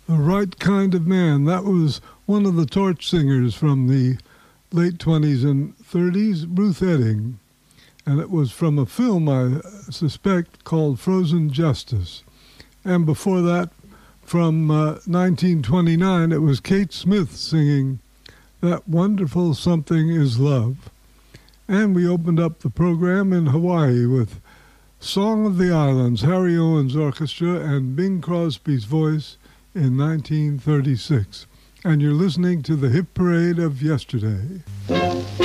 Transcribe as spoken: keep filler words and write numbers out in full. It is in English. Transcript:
The Right Kind of Man. That was one of the torch singers from the late twenties and thirties, Ruth Etting. And it was from a film, I suspect, called Frozen Justice. And before that, from uh, nineteen twenty-nine, it was Kate Smith singing That Wonderful Something Is Love. And we opened up the program in Hawaii with Song of the Islands, Harry Owens Orchestra, and Bing Crosby's voice in nineteen thirty-six. And you're listening to the Hit Parade of Yesterday.